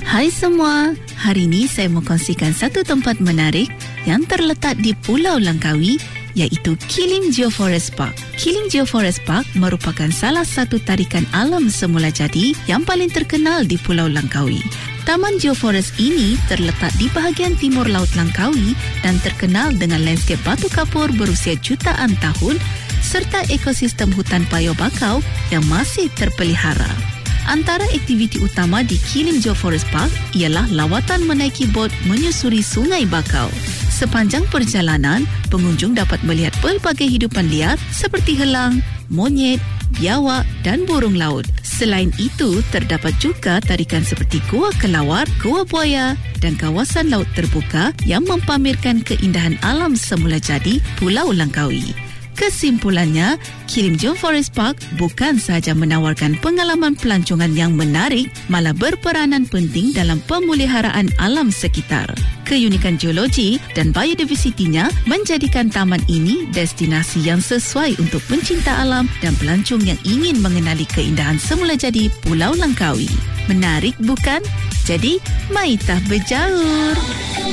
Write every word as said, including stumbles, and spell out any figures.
Hai semua, hari ini saya mau kongsikan satu tempat menarik yang terletak di Pulau Langkawi, iaitu Kilim Geoforest Park. Kilim Geoforest Park merupakan salah satu tarikan alam semula jadi yang paling terkenal di Pulau Langkawi. Taman Geoforest ini terletak di bahagian timur Laut Langkawi dan terkenal dengan lanskap batu kapur berusia jutaan tahun serta ekosistem hutan payau bakau yang masih terpelihara. Antara aktiviti utama di Kilim Geoforest Park ialah lawatan menaiki bot menyusuri Sungai Bakau. Sepanjang perjalanan, pengunjung dapat melihat pelbagai hidupan liar seperti helang, monyet, biawak dan burung laut. Selain itu, terdapat juga tarikan seperti Gua Kelawar, Gua Buaya dan kawasan laut terbuka yang mempamerkan keindahan alam semula jadi Pulau Langkawi. Kesimpulannya, Kilim Geoforest Park bukan sahaja menawarkan pengalaman pelancongan yang menarik, malah berperanan penting dalam pemeliharaan alam sekitar. Keunikan geologi dan biodiversitinya menjadikan taman ini destinasi yang sesuai untuk pencinta alam dan pelancong yang ingin mengenali keindahan semula jadi Pulau Langkawi. Menarik bukan? Jadi, maitah berjaur!